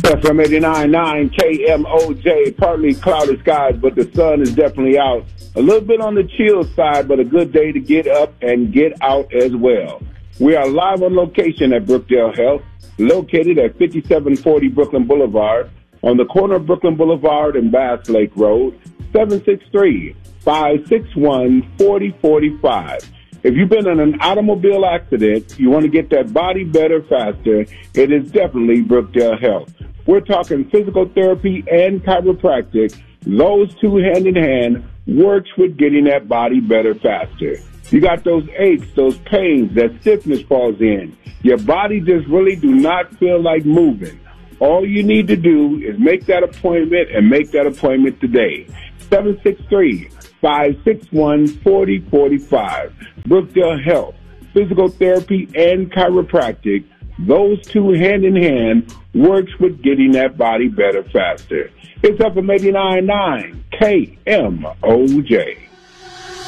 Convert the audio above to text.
FM 89.9 KMOJ, partly cloudy skies, but the sun is definitely out. A little bit on the chill side, but a good day to get up and get out as well. We are live on location at Brookdale Health, located at 5740 Brooklyn Boulevard, on the corner of Brooklyn Boulevard and Bass Lake Road, 763-561-4045. If you've been in an automobile accident, you want to get that body better faster, it is definitely Brookdale Health. We're talking physical therapy and chiropractic. Those two hand in hand works with getting that body better faster. You got those aches, those pains, that stiffness falls in. Your body just really do not feel like moving. All you need to do is make that appointment and make that appointment today. 763-561-4045. Brookdale Health, physical therapy and chiropractic. Those two hand in hand works with getting that body better faster. It's FM 89.9 KMOJ.